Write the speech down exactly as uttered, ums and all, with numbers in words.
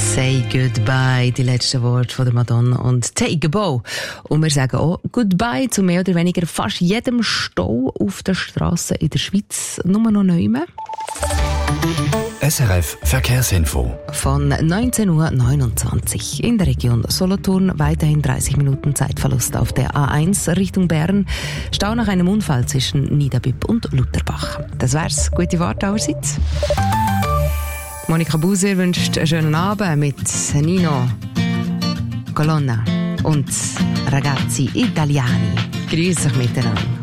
Say Goodbye, die letzten Worte von der Madonna und Take a Bow. Und wir sagen auch Goodbye zu mehr oder weniger fast jedem Stau auf der Straße in der Schweiz. Nur noch neu mehr. S R F Verkehrsinfo. Von neunzehn Uhr neunundzwanzig in der Region Solothurn weiterhin dreißig Minuten Zeitverlust auf der A eins Richtung Bern. Stau nach einem Unfall zwischen Niederbipp und Lutherbach. Das wär's. Gute Worte allerseits. Monika Buser wünscht einen schönen Abend mit Nino Colonna und Ragazzi Italiani. Grüß euch miteinander.